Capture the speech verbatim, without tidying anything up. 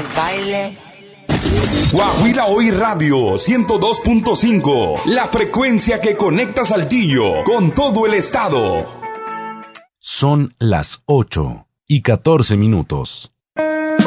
el baile. Guajira Hoy Radio ciento dos punto cinco, la frecuencia que conecta Saltillo con todo el estado. Son las ocho y catorce minutos.